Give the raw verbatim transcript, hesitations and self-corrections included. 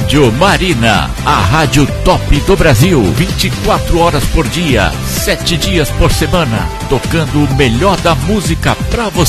Rádio Marina, a rádio top do Brasil, vinte e quatro horas por dia, sete dias por semana, tocando o melhor da música pra você.